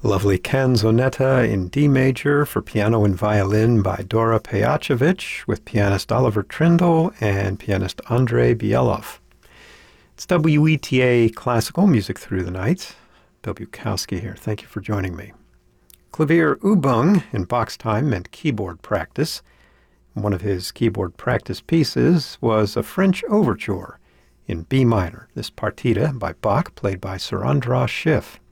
Lovely Canzonetta in D major for piano and violin by Dora Pejacevic with pianist Oliver Trindle and pianist Andrei Bielov. It's WETA Classical Music Through the Night. Bill Bukowski here. Thank you for joining me. Clavier Übung in Bach's time meant keyboard practice. One of his keyboard practice pieces was a French overture in B minor, this partita by Bach, played by Sir Andras Schiff.